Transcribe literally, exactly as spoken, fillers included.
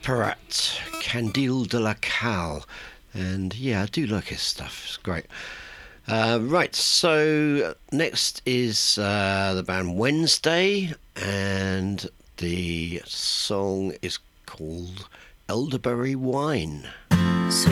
Apparat, Candile de la Cal. And yeah, I do like his stuff. It's great. Uh, right, so next is uh, the band Wednesday, and the song is called Elderberry Wine.